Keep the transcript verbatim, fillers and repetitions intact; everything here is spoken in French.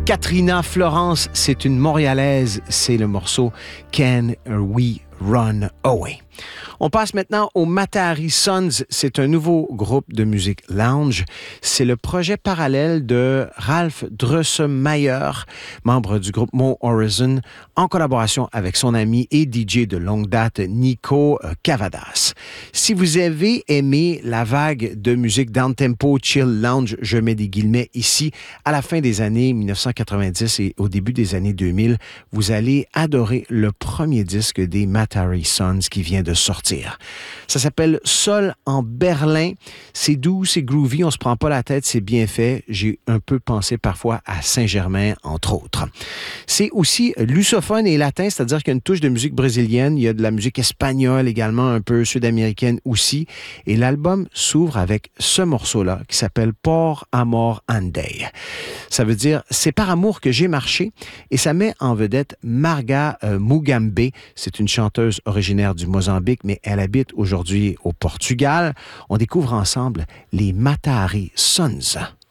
Katrina Florence, c'est une Montréalaise, c'est le morceau Can We Run Away. On passe maintenant aux Matahari Sons. C'est un nouveau groupe de musique lounge. C'est le projet parallèle de Ralph Drosselmayer, membre du groupe Mo Horizon, en collaboration avec son ami et D J de longue date Nico Cavadas. Si vous avez aimé la vague de musique down-tempo, chill lounge, je mets des guillemets ici, à la fin des années dix-neuf cent quatre-vingt-dix et au début des années deux mille, vous allez adorer le premier disque des Matahari Sons qui vient de sortir. Ça s'appelle Sol en Berlin. C'est doux, c'est groovy, on se prend pas la tête, c'est bien fait. J'ai un peu pensé parfois à Saint-Germain, entre autres. C'est aussi lusophone et latin, c'est-à-dire qu'il y a une touche de musique brésilienne, il y a de la musique espagnole également, un peu sud-américaine aussi. Et l'album s'ouvre avec ce morceau-là qui s'appelle Por Amor Andei. Ça veut dire « C'est par amour que j'ai marché » et ça met en vedette Marga euh, Mugambe. C'est une chanteuse originaire du Mozambique, mais elle habite aujourd'hui au Portugal. On découvre ensemble les Matahari Sons.